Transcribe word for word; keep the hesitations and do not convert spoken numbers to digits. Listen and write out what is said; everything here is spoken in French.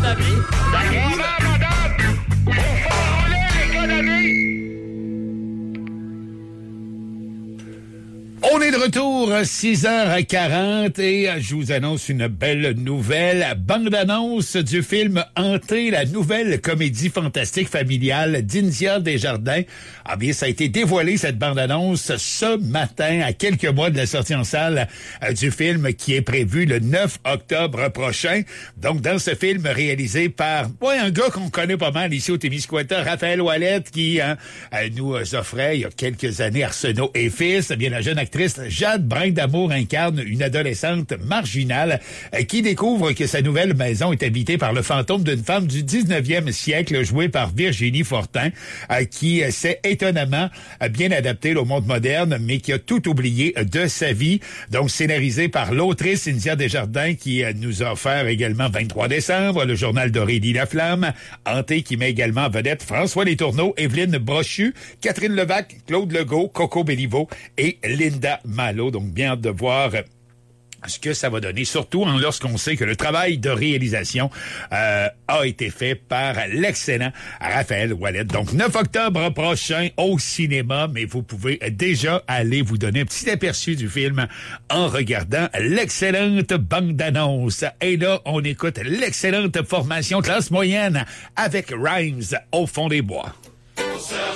l'économie. D'accord, madame! Pour faire rouler l'économie! On est de retour à six heures quarante et je vous annonce une belle nouvelle. Bande-annonce du film Hanté, la nouvelle comédie fantastique familiale d'India Desjardins. Ah bien, ça a été dévoilé, cette bande-annonce, ce matin, à quelques mois de la sortie en salle euh, du film qui est prévu le neuf octobre prochain. Donc, dans ce film réalisé par ouais, un gars qu'on connaît pas mal ici au Témiscouata, Raphaël Ouellette, qui hein, euh, nous offrait il y a quelques années Arsenault et Fils. Eh bien, la jeune actrice Jade Brindamour incarne une adolescente marginale euh, qui découvre que sa nouvelle maison est habitée par le fantôme d'une femme du dix-neuvième siècle, jouée par Virginie Fortin, euh, qui euh, s'est étonnamment euh, bien adaptée au monde moderne, mais qui a tout oublié euh, de sa vie. Donc, scénarisé par l'autrice India Desjardins, qui euh, nous a offert également vingt-trois décembre, le journal d'Aurélie Laflamme, Hanté, qui met également en vedette François Letourneau, Evelyne Brochu, Catherine Levac, Claude Legault, Coco Béliveau et Linda Malo. Donc, bien hâte de voir ce que ça va donner, surtout hein, lorsqu'on sait que le travail de réalisation euh, a été fait par l'excellent Raphaël Ouellette. Donc, neuf octobre prochain au cinéma, mais vous pouvez déjà aller vous donner un petit aperçu du film en regardant l'excellente bande-annonce. Et là, on écoute l'excellente formation classe moyenne avec Rhymes au fond des bois.